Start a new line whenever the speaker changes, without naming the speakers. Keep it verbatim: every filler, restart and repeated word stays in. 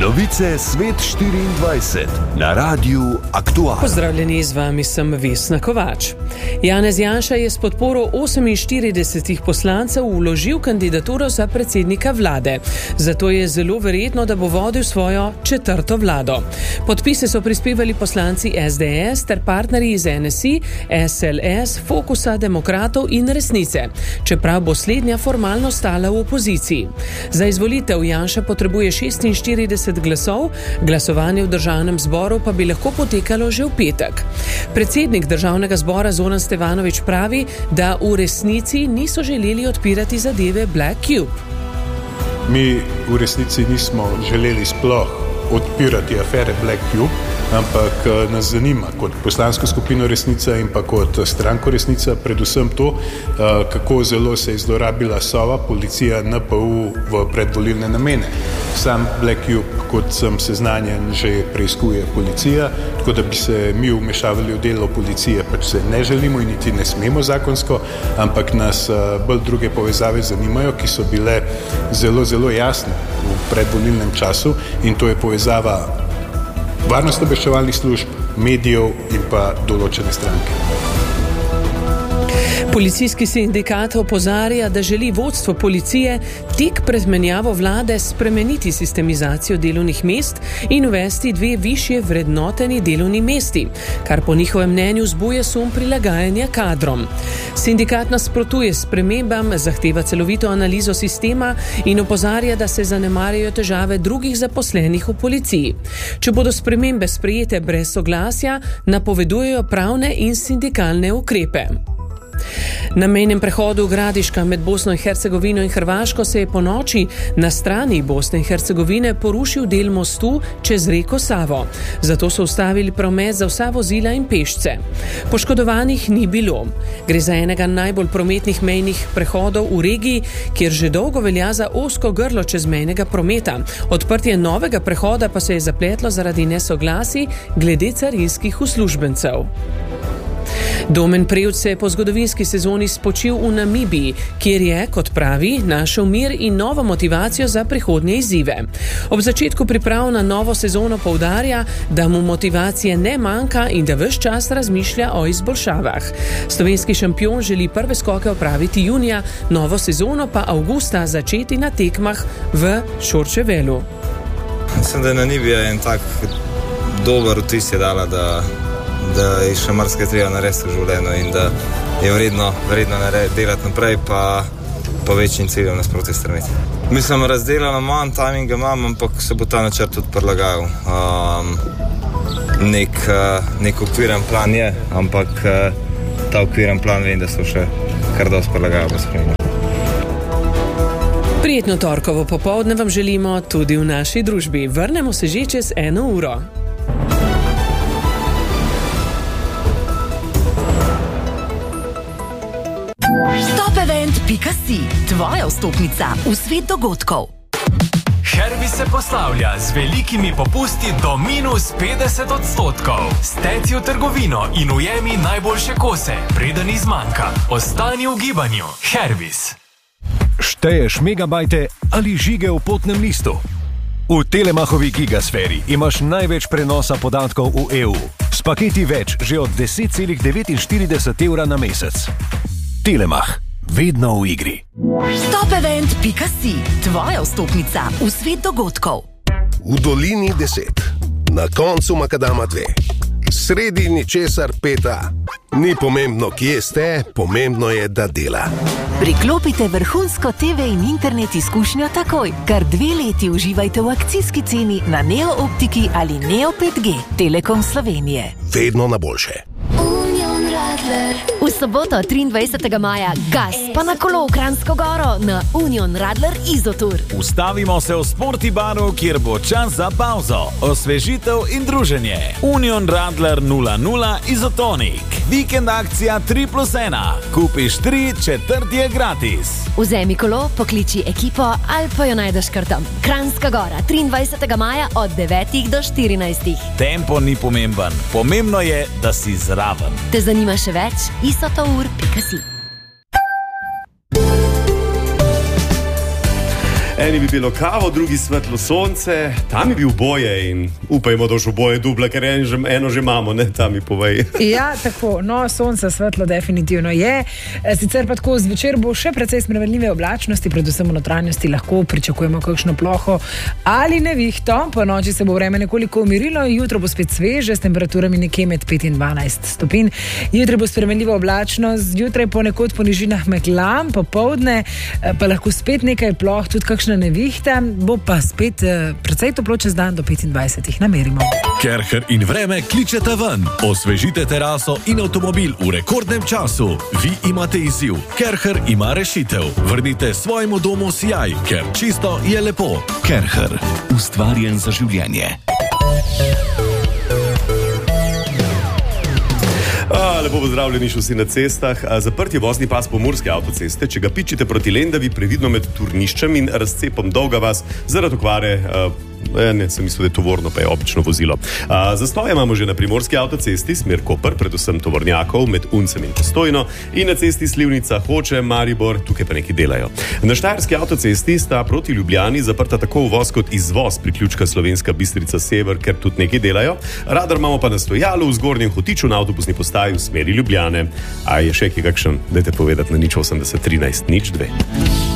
Novice Svet štiriindvajset na Radiu Aktual.
Pozdravljeni, z vami sem Vesna Kovač. Janez Janša je s podporo oseminštiridesetih poslancev vložil kandidaturo za predsednika vlade. Zato je zelo verjetno, da bo vodil svojo četrto vlado. Podpise so prispevali poslanci es de es ter partnerji iz en es i, es el es, Fokusa, Demokratov in Resnice, čeprav bo slednja formalno stala v opoziciji. Za izvolitev Janša potrebuje šestinštirideset glasov, glasovanje v državnem zboru pa bi lahko potekalo že v petek. Predsednik državnega zbora Zoran Stevanović pravi, da v resnici niso želeli odpirati zadeve Black Cube.
Mi v resnici nismo želeli sploh odpirati afere Black Cube, ampak nas zanima kot poslansko skupino Resnica in pa kot stranko Resnica predvsem to, kako zelo se je zlorabila Sova, policija, en pe u v predvolilne namene. Sam Black Cube, kot sem seznanjen, že preiskuje policija, tako da bi se mi vmešavali v delo policije, pač se ne želimo in niti ne smemo zakonsko, ampak nas bolj druge povezave zanimajo, ki so bile zelo, zelo jasne v predvolilnem času, in to je povezava varnostno-obveščevalnih služb, medijev in pa določene stranke.
Policijski sindikat opozarja, da želi vodstvo policije tik pred menjavo vlade spremeniti sistemizacijo delovnih mest in uvesti dve višje vrednoteni delovni mesti, kar po njihovem mnenju vzbuja sum prilagajanja kadrom. Sindikat nasprotuje spremembam, zahteva celovito analizo sistema in opozarja, da se zanemarjajo težave drugih zaposlenih v policiji. Če bodo spremembe sprejete brez soglasja, napovedujejo pravne in sindikalne ukrepe. Na mejnem prehodu Gradiška med Bosno in Hercegovino in Hrvaško se je po noči na strani Bosne in Hercegovine porušil del mostu čez reko Savo. Zato so ustavili promet za vsa vozila in pešce. Poškodovanih ni bilo. Gre za enega najbolj prometnih mejnih prehodov v regiji, kjer že dolgo velja za ozko grlo čezmejnega prometa. Odprtje novega prehoda pa se je zapletlo zaradi nesoglasij glede carinskih uslužbencev. Domen Prevc se je po zgodovinski sezoni spočil v Namibiji, kjer je, kot pravi, našel mir in novo motivacijo za prihodnje izzive. Ob začetku priprav na novo sezono poudarja, da mu motivacije ne manjka in da ves čas razmišlja o izboljšavah. Slovenski šampion želi prve skoke opraviti junija, novo sezono pa avgusta začeti na tekmah v Šorčevelu.
Mislim, da je Namibija en tak dober vtis je dala, da da je še marsikaj treba narediti v življenju in da je vredno, vredno delati naprej, pa po večjim ciljem nasproti stremeti. Mislim, razdeljeno manj, timinga imam, ampak se bo ta načrt tudi prilagajal. Um, nek, uh, nek okviren plan je, ampak uh, ta okviren plan vem, da so še kar dosti prilagajal v spremeni.
Prijetno torkovo popoldne vam želimo tudi v naši družbi. Vrnemo se že čez eno uro.
Topevent pika si, tvoja vstopnica v svet dogodkov.
Herbis se poslavlja z velikimi popusti do minus petdeset odstotkov. Steci v trgovino in ujemi najboljše kose, preden izmanjka. Ostani v gibanju. Herbis.
Šteješ megabajte ali žige v potnem listu? V Telemachovi gigasferi imaš največ prenosa podatkov v e u. S paketi več že od deset celih devetinštirideset evra na mesec. Telemach. Vedno v igri.
Topevent pika si, tvoja vstopnica v svet dogodkov.
V dolini deset, na koncu makadama dve, sredi ničesar peta. Ni pomembno, kje ste, pomembno je, da dela.
Priklopite vrhunsko te ve in internet izkušnjo takoj. Kar dve leti uživajte v akcijski ceni na Neo Optiki ali Neo pet G. Telekom Slovenije.
Vedno na boljše.
V soboto triindvajsetega maja gas pa na kolo v Kranjsko Goro na Union Radler Izotur.
Ustavimo se v Sporti baru, kjer bo čas za pauzo, osvežitev in druženje. Union Radler nula nula Izotonik. Vikend akcija tri plus ena. Kupiš tri, četrti je gratis.
Vzemi kolo, pokliči ekipo ali pa jo najdeš kar tam. Kranjska Gora, triindvajsetega maja od devetih do štirinajstih.
Tempo ni pomemben, pomembno je, da si zraven.
Te zanima še več? isotour pika si.
Eni bi bilo kavo, drugi svetlo sonce, tam je bil boje in upajmo, da še boje dubla, ker en že, eno že imamo, ne, tam mi povej.
Ja, tako, no, sonce svetlo definitivno je. Sicer pa tako zvečer bo še precej spremenljive oblačnosti, predvsem v notranjosti lahko pričakujemo kakšno ploho ali nevihto. Po noči se bo vreme nekoliko umirilo, jutro bo spet sveže s temperaturami nekje med pet in dvanajst stopinj. Jutri bo spremenljiva oblačnost, zjutraj ponekod po nižinah megla, popoldne pa lahko spet nekaj ploh, tudi kakšna nevihta, bo pa spet eh, precej toplo čez dan do petindvajset namerimo.
Kerher in vreme kličeta ven. Osvežite teraso in avtomobil v rekordnem času. Vi imate izziv, Kerher ima rešitev. Vrnite svojemu domu sijaj, ker čisto je lepo. Kerher, ustvarjen za življenje.
A, lepo pozdravljeni še vsi na cestah. A, zaprt je vozni pas Pomurske avtoceste. Če ga pičite proti Lendavi, previdno med Turniščem in razcepom Dolga vas zaradi okvare. A, Ne, sem mislil, da je tovorno, pa je obično vozilo. A, zastoje imamo že na Primorski avtocesti, smer Koper, predvsem tovornjakov med Uncem in Postojno, in na cesti Slivnica, Hoče, Maribor, tukaj pa neki delajo. Na Štajerski avtocesti sta proti Ljubljani zaprta tako uvoz kot izvoz priključka Slovenska Bistrica Sever, ker tudi neki delajo. Radar imamo pa na stojalu v Zgornjem Hotiču na avtobusni postaji v smeri Ljubljane. A je še kaj kakšen, dajte povedati na nič osemdeset trinajst nič dve.